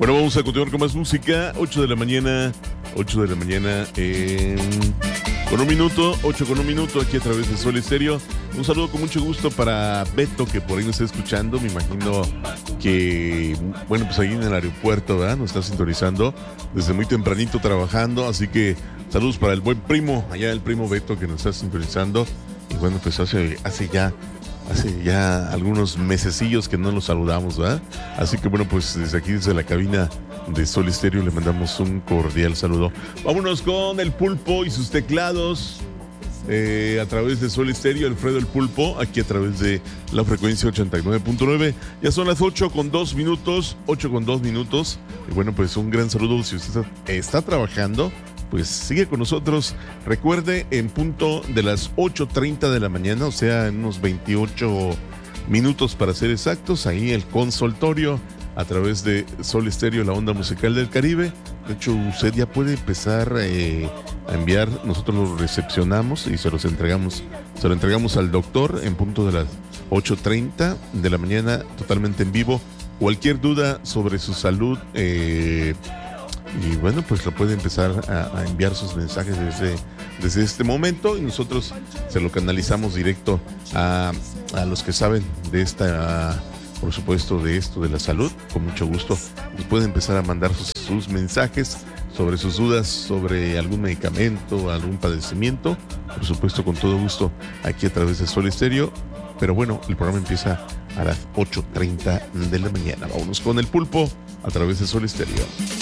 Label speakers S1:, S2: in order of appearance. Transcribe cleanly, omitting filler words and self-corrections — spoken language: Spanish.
S1: Bueno, vamos a continuar con más música. 8 de la mañana con un minuto, 8 con un minuto, aquí a través de Sol Estéreo. Un saludo con mucho gusto para Beto, que por ahí nos está escuchando. Me imagino que, bueno, pues ahí en el aeropuerto, ¿verdad? Nos está sintonizando desde muy tempranito trabajando. Así que saludos para el buen primo, allá el primo Beto, que nos está sintonizando. Y bueno, pues hace ya algunos mesecillos que no los saludamos, ¿verdad? Así que bueno, pues desde aquí, desde la cabina de Sol Estéreo, le mandamos un cordial saludo. Vámonos con el Pulpo y sus teclados a través de Sol Estéreo, Alfredo el Pulpo, aquí a través de la frecuencia 89.9. Ya son las 8:02 minutos. Y bueno, pues un gran saludo. Si usted está trabajando, pues sigue con nosotros. Recuerde, en punto de las 8:30 de la mañana, o sea, en unos 28 minutos para ser exactos, ahí el consultorio a través de Sol Estéreo, la onda musical del Caribe. De hecho, usted ya puede empezar a enviar. Nosotros lo recepcionamos y se lo entregamos al doctor en punto de las 8:30 de la mañana, totalmente en vivo. Cualquier duda sobre su salud, y bueno, pues lo puede empezar a enviar sus mensajes desde este momento, y nosotros se lo canalizamos directo a los que saben de por supuesto, de esto de la salud. Con mucho gusto nos puede empezar a mandar sus mensajes sobre sus dudas, sobre algún medicamento, algún padecimiento. Por supuesto, con todo gusto, aquí a través de Sol Estéreo. Pero bueno, el programa empieza a las 8:30 de la mañana. Vámonos con el Pulpo a través de Sol Estéreo.